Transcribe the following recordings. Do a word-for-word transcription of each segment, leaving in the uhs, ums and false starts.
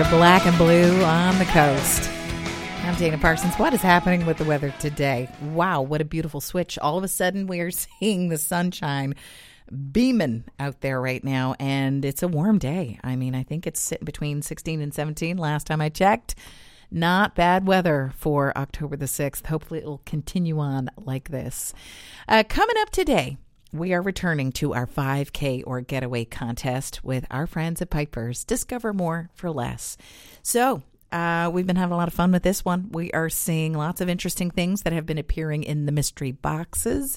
Black and Blue on the Coast. I'm Dana Parsons. What is happening with the weather today? Wow, what a beautiful switch. All of a sudden, we are seeing the sunshine beaming out there right now, and it's a warm day. I mean, I think it's sitting between sixteen and seventeen last time I checked. Not bad weather for October the sixth. Hopefully, it'll continue on like this. Uh, coming up today, we are returning to our five K or getaway contest with our friends at Piper's. Discover more for less. So, Uh, we've been having a lot of fun with this one. We are seeing lots of interesting things that have been appearing in the mystery boxes.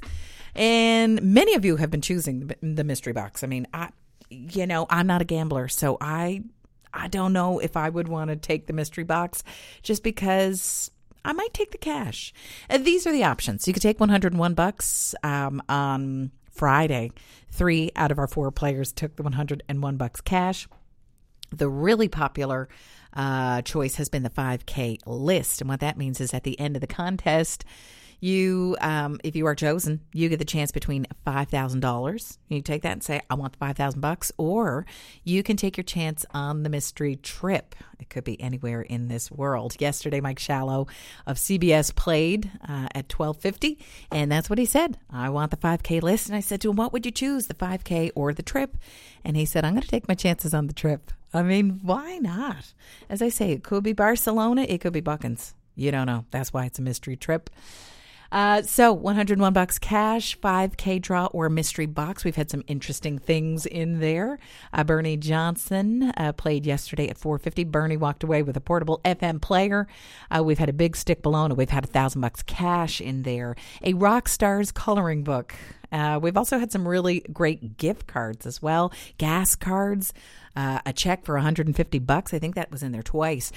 And many of you have been choosing the, the mystery box. I mean, I, you know, I'm not a gambler, so I, I don't know if I would want to take the mystery box just because I might take the cash. Uh, these are the options. You could take one hundred one bucks um, on Friday. Three out of our four players took the one hundred one bucks cash. The really popular uh, choice has been the five K list. And what that means is at the end of the contest, you, um, if you are chosen, you get the chance between five thousand dollars. You take that and say, I want the five thousand bucks, or you can take your chance on the mystery trip. It could be anywhere in this world. Yesterday, Mike Shallow of C B S played uh, at twelve fifty, and that's what he said. I want the five K list. And I said to him, what would you choose, the five K or the trip? And he said, I'm going to take my chances on the trip. I mean, why not? As I say, it could be Barcelona. It could be Buckins. You don't know. That's why it's a mystery trip. Uh, so one hundred one bucks cash, five K draw or mystery box. We've had some interesting things in there. Uh, Bernie Johnson uh, played yesterday at four fifty. Bernie walked away with a portable F M player. Uh, we've had a big stick bologna. We've had a thousand bucks cash in there. A Rockstar's coloring book. Uh, we've also had some really great gift cards as well. Gas cards, uh, a check for one hundred fifty bucks. I think that was in there twice.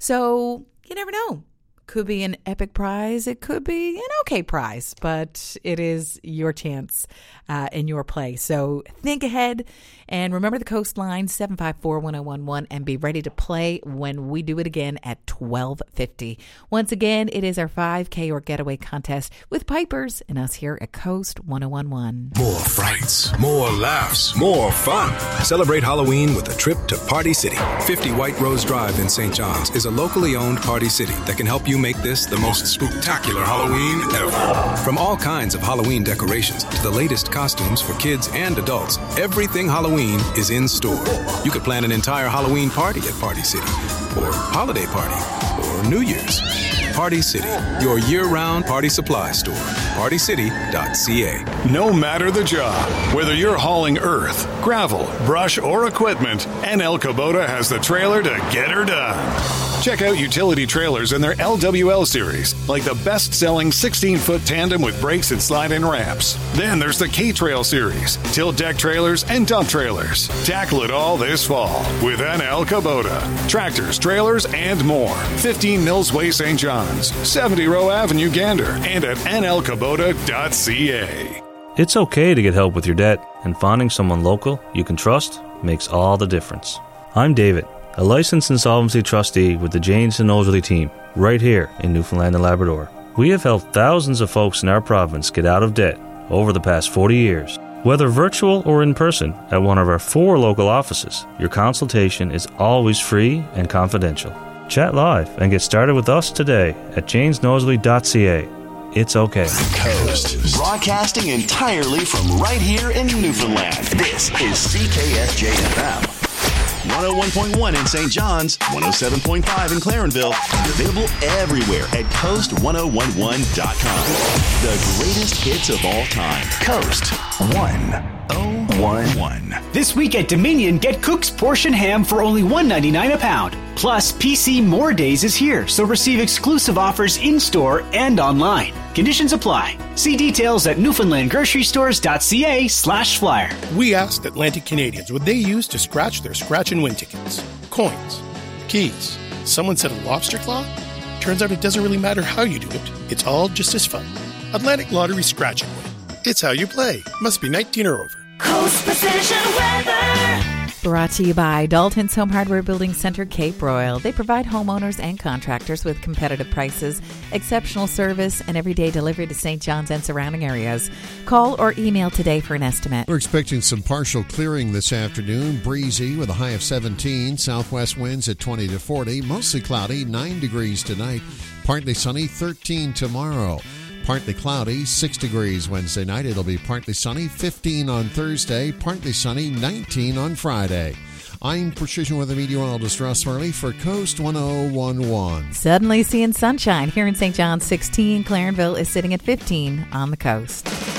So you never know. Could be an epic prize. It could be an okay prize, but it is your chance uh, in your play. So think ahead and remember the Coastline seven five four, one oh one one and be ready to play when we do it again at twelve fifty. Once again, it is our five K or getaway contest with Pipers and us here at Coast one oh one one. More frights, more laughs, more fun. Celebrate Halloween with a trip to Party City. fifty White Rose Drive in Saint John's is a locally owned Party City that can help you make this the most spectacular Halloween ever. From all kinds of Halloween decorations to the latest costumes for kids and adults, everything Halloween is in store. You could plan an entire Halloween party at Party City, or holiday party, or New Year's. Party City, your year-round party supply store. party city dot c a. No matter the job, whether you're hauling earth, gravel, brush, or equipment, N L Kubota has the trailer to get her done. Check out utility trailers in their L W L series, like the best-selling sixteen-foot tandem with brakes and slide-in ramps. Then there's the K-Trail series, tilt deck trailers and dump trailers. Tackle it all this fall with N L Kubota. Tractors, trailers, and more. fifteen Mills Way, Saint John's, seventy Row Avenue, Gander, and at N L Kubota dot c a. It's okay to get help with your debt, and finding someone local you can trust makes all the difference. I'm David, a licensed insolvency trustee with the Janes and Nosworthy team, right here in Newfoundland and Labrador. We have helped thousands of folks in our province get out of debt over the past forty years. Whether virtual or in person at one of our four local offices, your consultation is always free and confidential. Chat live and get started with us today at janes nosworthy dot c a. It's okay. Coast. Broadcasting entirely from right here in Newfoundland. This is C K S J F M. one oh one point one in Saint John's, one oh seven point five in Clarenville, and available everywhere at coast one oh one one dot com. The greatest hits of all time. Coast one oh one one. This week at Dominion, get Cook's Portion Ham for only one ninety-nine a pound. Plus, P C More Days is here, so receive exclusive offers in-store and online. Conditions apply. See details at newfoundland grocery stores dot c a slash flyer. We asked Atlantic Canadians what they use to scratch their scratch and win tickets. Coins. Keys. Someone said a lobster claw? Turns out it doesn't really matter how you do it. It's all just as fun. Atlantic Lottery Scratch and Win. It's how you play. Must be nineteen or over. Coast Precision Weather. Brought to you by Dalton's Home Hardware Building Center, Cape Royal. They provide homeowners and contractors with competitive prices, exceptional service, and everyday delivery to Saint John's and surrounding areas. Call or email today for an estimate. We're expecting some partial clearing this afternoon. Breezy with a high of seventeen. Southwest winds at twenty to forty. Mostly cloudy, nine degrees tonight. Partly sunny, thirteen tomorrow. Partly cloudy, six degrees Wednesday night. It'll be partly sunny, fifteen on Thursday. Partly sunny, nineteen on Friday. I'm Precision Weather Meteorologist Russ Murley for Coast one oh one point one. Suddenly seeing sunshine here in Saint John's, sixteen. Clarenville is sitting at fifteen on the coast.